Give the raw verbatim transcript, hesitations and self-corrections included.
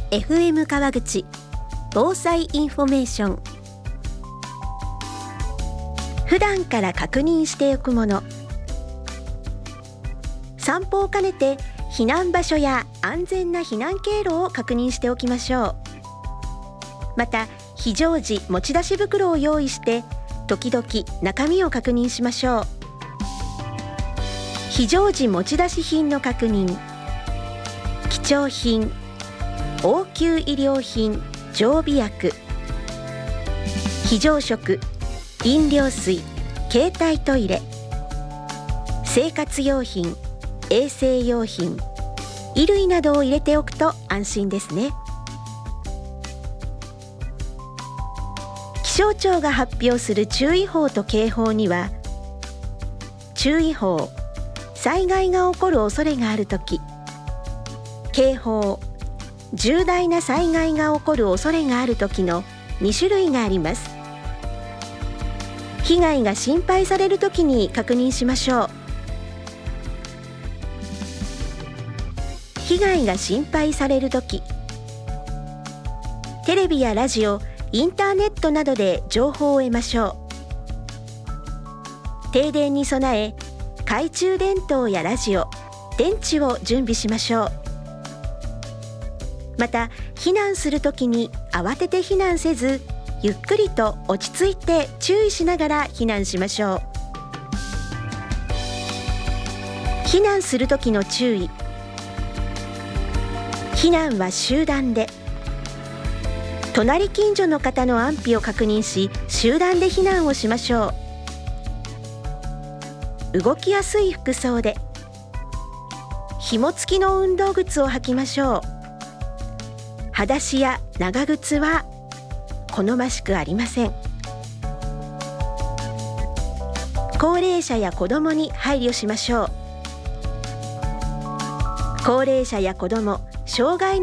エフエム 川口防災インフォメーション。普段から確認しておくもの。散歩を兼ねて避難場所や安全な避難経路を確認しておきましょう。また非常時持ち出し袋を用意して時々中身を確認しましょう。非常時持ち出し品の確認。貴重品、応急医療品、常備薬、非常食、飲料水、携帯トイレ、生活用品、衛生用品、衣類などを入れておくと安心ですね。気象庁が発表する注意報と警報には、注意報、災害が起こる恐れがあるとき、警報、重大な災害が起こる恐れがあるときのに種類があります。被害が心配されるときに確認しましょう。被害が心配されるとき、テレビやラジオ、インターネットなどで情報を得ましょう。停電に備え、懐中電灯やラジオ、電池を準備しましょう。また、避難するときに慌てて避難せず、ゆっくりと落ち着いて注意しながら避難しましょう。避難するときの注意。避難は集団で。隣近所の方の安否を確認し、集団で避難をしましょう。動きやすい服装で。紐付きの運動靴を履きましょう。裸足や長靴は好ましくありません。高齢者や子どもに配慮しましょう。高齢者や子ども、障害の